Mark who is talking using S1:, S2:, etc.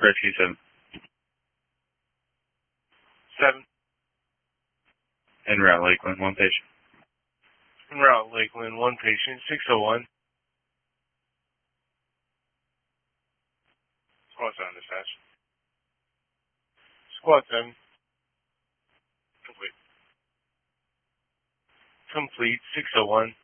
S1: Rescue 7.
S2: 7.
S1: En route, Lakeland, 1 patient.
S2: En route, Lakeland, 1 patient, 601. Squad 7 dispatch. Squad 7. Complete. Complete, 601.